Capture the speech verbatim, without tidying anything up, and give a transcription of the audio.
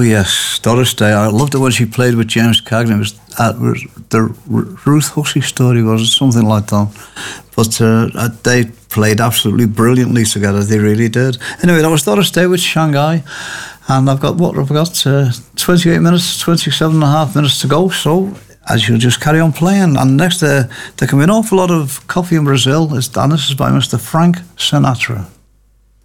yes, Doris Day. I loved it when she played with James Cagney. It was, uh, it was the Ruth Hussey story, was it? Something like that. But uh, they played absolutely brilliantly together. They really did. Anyway, that was Doris Day with Shanghai. And I've got, what, I've got uh, twenty-eight minutes, twenty-seven and a half minutes to go. So I shall just carry on playing. And next, uh, there can be an awful lot of coffee in Brazil. And this is by Mister Frank Sinatra.